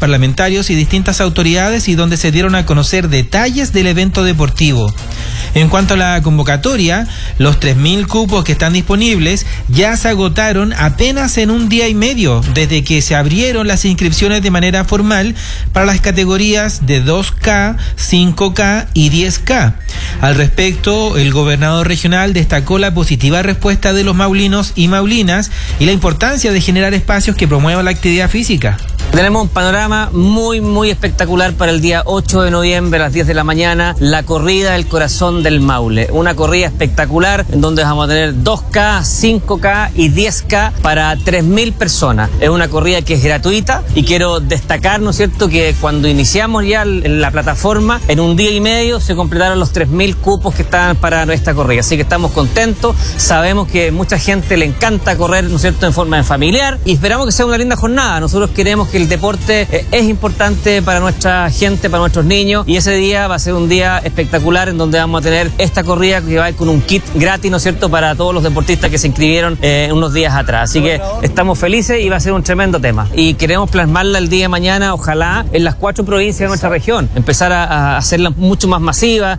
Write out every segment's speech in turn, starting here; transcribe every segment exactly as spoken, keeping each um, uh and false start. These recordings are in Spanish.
parlamentarios y distintas autoridades y donde se dieron a conocer detalles del evento deportivo. En cuanto a la convocatoria, los tres mil cupos que están disponibles ya se agotaron apenas en un día y medio desde que se abrieron las inscripciones de manera formal para las categorías de dos K, cinco K y diez K. Al respecto, el gobernador regional destacó la positiva respuesta de los maulinos y maulinas y la importancia de generar espacios que promuevan la actividad física. Tenemos un panorama muy, muy espectacular para el día ocho de noviembre a las diez de la mañana, la corrida del corazón del Maule. Una corrida espectacular en donde vamos a tener dos K, cinco K y diez K para tres mil personas. Es una corrida que es gratuita y quiero destacar, ¿no es cierto?, que cuando iniciamos ya en la plataforma, en un día y medio se completaron los tres mil cupos que estaban para esta corrida. Así que estamos contentos, sabemos que mucha gente le encanta correr, ¿no es cierto?, en forma familiar y esperamos que sea una linda jornada. Nosotros queremos que el deporte es importante para nuestra gente, para nuestros niños, y ese día va a ser un día espectacular en donde vamos a tener esta corrida que va a ir con un kit gratis, ¿no es cierto?, para todos los deportistas que se inscribieron eh, unos días atrás. Así que estamos felices y va a ser un tremendo tema. Y queremos plasmarla el día de mañana, ojalá, en las cuatro provincias de nuestra región, empezar a, a hacerla mucho más masiva.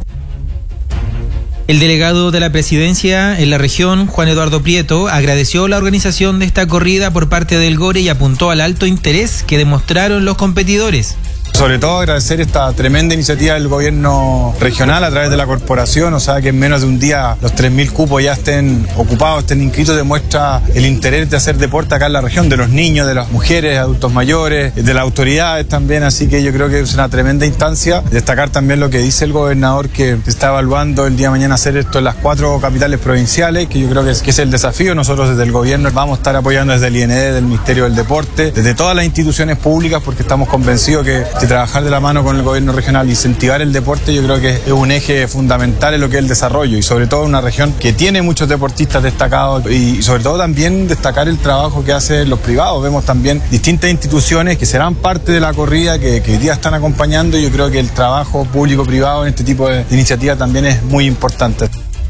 El delegado de la presidencia en la región, Juan Eduardo Prieto, agradeció la organización de esta corrida por parte del Gore y apuntó al alto interés que demostraron los competidores. Sobre todo agradecer esta tremenda iniciativa del gobierno regional a través de la corporación, o sea que en menos de un día los tres mil cupos ya estén ocupados, estén inscritos, demuestra el interés de hacer deporte acá en la región, de los niños, de las mujeres, adultos mayores, de las autoridades también, así que yo creo que es una tremenda instancia. Destacar también lo que dice el gobernador, que está evaluando el día de mañana hacer esto en las cuatro capitales provinciales, que yo creo que es, que es el desafío. Nosotros desde el gobierno vamos a estar apoyando desde el I N D, del Ministerio del Deporte, desde todas las instituciones públicas, porque estamos convencidos que si trabajar de la mano con el gobierno regional, incentivar el deporte, yo creo que es un eje fundamental en lo que es el desarrollo y sobre todo en una región que tiene muchos deportistas destacados y sobre todo también destacar el trabajo que hacen los privados. Vemos también distintas instituciones que serán parte de la corrida, que, que hoy día están acompañando, y yo creo que el trabajo público-privado en este tipo de iniciativas también es muy importante.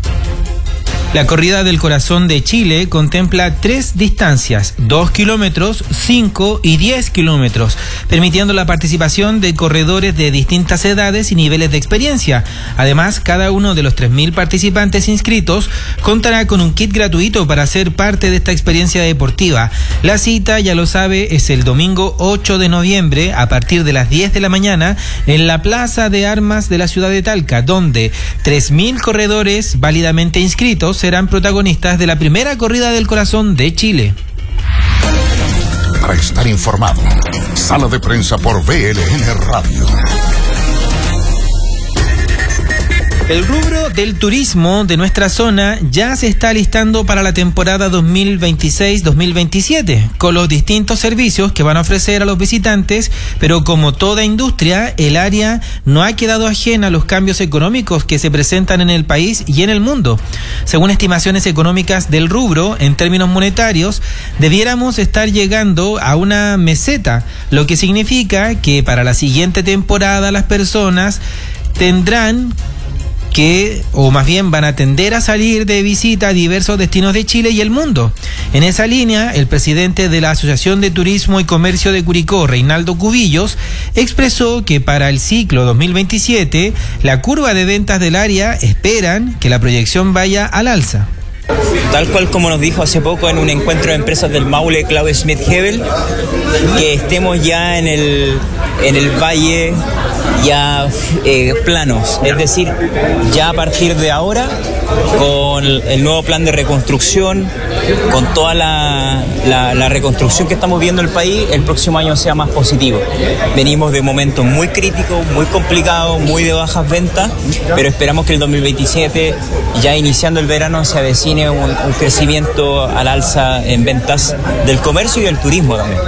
La corrida del corazón de Chile contempla tres distancias, dos kilómetros, cinco y diez kilómetros, permitiendo la participación de corredores de distintas edades y niveles de experiencia. Además, cada uno de los tres mil participantes inscritos contará con un kit gratuito para ser parte de esta experiencia deportiva. La cita, ya lo sabe, es el domingo ocho de noviembre a partir de las diez de la mañana en la Plaza de Armas de la ciudad de Talca, donde tres mil corredores válidamente inscritos serán protagonistas de la primera corrida del corazón de Chile. Para estar informado, Sala de Prensa por B L N Radio. El rubro del turismo de nuestra zona ya se está listando para la temporada dos mil veintiséis dos mil veintisiete, con los distintos servicios que van a ofrecer a los visitantes, pero como toda industria, el área no ha quedado ajena a los cambios económicos que se presentan en el país y en el mundo. Según estimaciones económicas del rubro, en términos monetarios, debiéramos estar llegando a una meseta, lo que significa que para la siguiente temporada las personas tendrán que, o más bien van a tender a salir de visita a diversos destinos de Chile y el mundo. En esa línea, el presidente de la Asociación de Turismo y Comercio de Curicó, Reinaldo Cubillos, expresó que para el ciclo dos mil veintisiete, la curva de ventas del área esperan que la proyección vaya al alza. Tal cual como nos dijo hace poco en un encuentro de empresas del Maule, Claudio Schmidt-Hebel, que estemos ya en el, en el valle ya eh, planos, es decir, ya a partir de ahora, con el nuevo plan de reconstrucción, con toda la, la, la reconstrucción que estamos viendo en el país, el próximo año sea más positivo. Venimos de momentos muy críticos, muy complicados, muy de bajas ventas, pero esperamos que el dos mil veintisiete, ya iniciando el verano, se avecine un, un crecimiento al alza en ventas del comercio y del turismo también.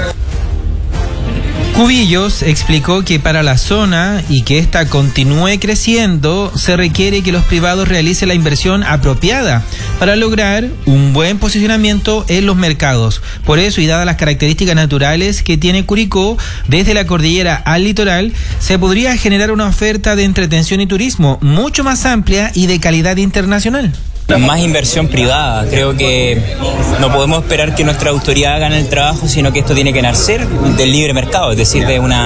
Cubillos explicó que para la zona y que ésta continúe creciendo, se requiere que los privados realicen la inversión apropiada para lograr un buen posicionamiento en los mercados. Por eso, y dadas las características naturales que tiene Curicó, desde la cordillera al litoral, se podría generar una oferta de entretención y turismo mucho más amplia y de calidad internacional. Más inversión privada. Creo que no podemos esperar que nuestra autoridad hagan el trabajo, sino que esto tiene que nacer del libre mercado, es decir, de una